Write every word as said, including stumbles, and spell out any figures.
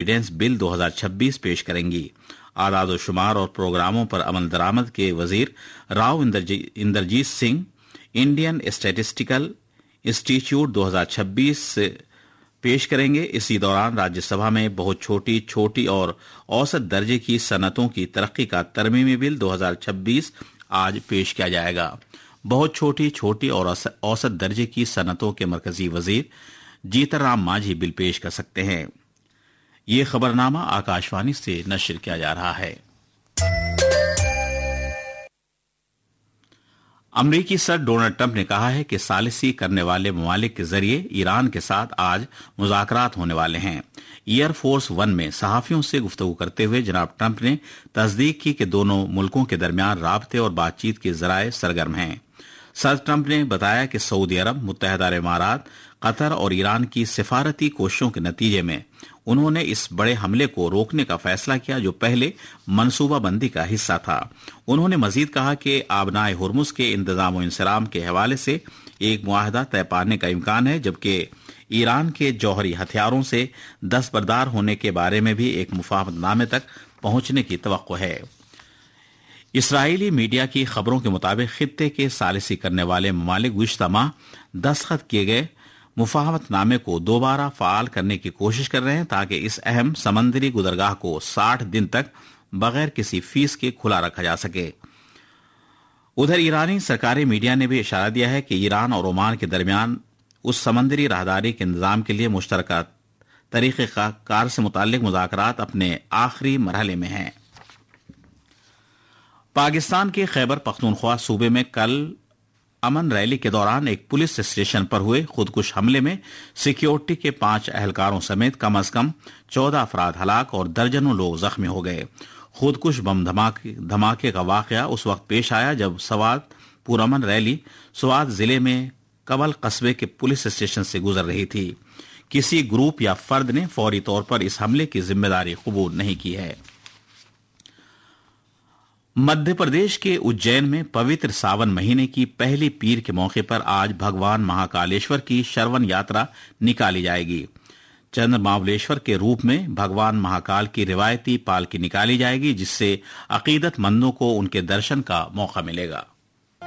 Evidence بل دو ہزار چھبیس پیش کریں گی۔ اعداد و شمار اور پروگراموں پر عمل درآمد کے وزیر Rao اندرجیت Singh Indian statistical institute دو ہزار چھبیس پیش کریں گے۔ اسی دوران راجیہ سبھا میں بہت چھوٹی چھوٹی اور اوسط درجے کی صنعتوں کی ترقی کا ترمیمی بل دو ہزار چھبیس آج پیش کیا جائے گا۔ بہت چھوٹی چھوٹی اور اوسط درجے کی صنعتوں کے مرکزی وزیر جیتن رام مانجھی بل پیش کر سکتے ہیں۔ یہ خبرنامہ آکاشوانی سے نشر کیا جا رہا ہے۔ امریکی صدر ڈونلڈ ٹرمپ نے کہا ہے کہ ثالثی کرنے والے ممالک کے ذریعے ایران کے ساتھ آج مذاکرات ہونے والے ہیں۔ ایئر فورس ون میں صحافیوں سے گفتگو کرتے ہوئے جناب ٹرمپ نے تصدیق کی کہ دونوں ملکوں کے درمیان رابطے اور بات چیت کے ذرائع سرگرم ہیں۔ صدر ٹرمپ نے بتایا کہ سعودی عرب، متحدہ عرب امارات، قطر اور ایران کی سفارتی کوششوں کے نتیجے میں انہوں نے اس بڑے حملے کو روکنے کا فیصلہ کیا جو پہلے منصوبہ بندی کا حصہ تھا۔ انہوں نے مزید کہا کہ آبنائے ہرمز کے انتظام و انصرام کے حوالے سے ایک معاہدہ طے پانے کا امکان ہے، جبکہ ایران کے جوہری ہتھیاروں سے دستبردار ہونے کے بارے میں بھی ایک مفاہمت نامے تک پہنچنے کی توقع ہے۔ اسرائیلی میڈیا کی خبروں کے مطابق خطے کے ثالثی کرنے والے ممالک گزشتہ ماہ دستخط کیے گئے مفاہمت نامے کو دوبارہ فعال کرنے کی کوشش کر رہے ہیں تاکہ اس اہم سمندری گزرگاہ کو ساٹھ دن تک بغیر کسی فیس کے کھلا رکھا جا سکے۔ ادھر ایرانی سرکاری میڈیا نے بھی اشارہ دیا ہے کہ ایران اور عمان کے درمیان اس سمندری راہداری کے انتظام کے لیے مشترکہ طریقہ کار سے متعلق مذاکرات اپنے آخری مرحلے میں ہیں۔ پاکستان کے خیبر پختونخوا صوبے میں کل امن ریلی کے دوران ایک پولیس اسٹیشن پر ہوئے خودکش حملے میں سیکیورٹی کے پانچ اہلکاروں سمیت کم از کم چودہ افراد ہلاک اور درجنوں لوگ زخمی ہو گئے۔ خودکش بم دھماکے کا واقعہ اس وقت پیش آیا جب سوات پرامن ریلی سوات ضلع میں کبل قصبے کے پولیس اسٹیشن سے گزر رہی تھی۔ کسی گروپ یا فرد نے فوری طور پر اس حملے کی ذمہ داری قبول نہیں کی ہے۔ مدھیہ پردیش کے اجین میں پوتر ساون مہینے کی پہلی پیر کے موقع پر آج بھگوان مہاکالیشور کی شرون یاترا نکالی جائے گی۔ چندر ماولیشور کے روپ میں بھگوان مہاکال کی روایتی پالکی نکالی جائے گی، جس سے عقیدت مندوں کو ان کے درشن کا موقع ملے گا۔